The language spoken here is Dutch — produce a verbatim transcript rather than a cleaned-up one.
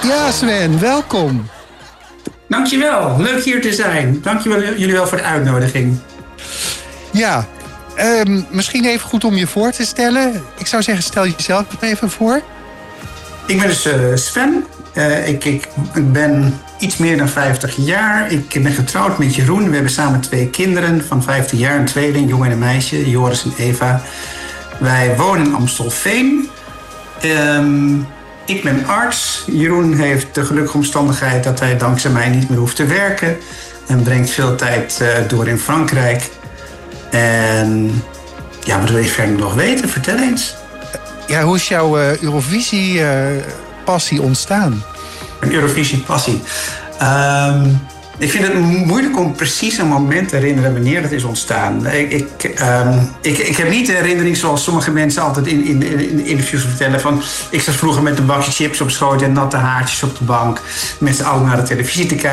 Ja, Sven, welkom. Dankjewel, leuk hier te zijn. Dankjewel jullie wel voor de uitnodiging. Ja, um, misschien even goed om je voor te stellen. Ik zou zeggen, stel jezelf even voor. Ik ben dus uh, Sven. Uh, ik, ik, ik ben iets meer dan vijftig jaar. Ik ben getrouwd met Jeroen. We hebben samen twee kinderen van vijftien jaar. Een tweeling, een jongen en een meisje, Joris en Eva. Wij wonen in Amstelveen. Um, ik ben arts. Jeroen heeft de gelukkige omstandigheid dat hij dankzij mij niet meer hoeft te werken. En brengt veel tijd uh, door in Frankrijk. En ja, wat wil je verder nog weten? Vertel eens. Ja, hoe is jouw uh, Eurovisie-passie uh, ontstaan? Een Eurovisie-passie. Um, ik vind het moeilijk om precies een moment te herinneren wanneer dat is ontstaan. Ik, ik, um, ik, ik heb niet de herinnering zoals sommige mensen altijd in, in, in interviews vertellen van ik zat vroeger met een bakje chips op schoot en natte haartjes op de bank met z'n allen naar de televisie te kijken.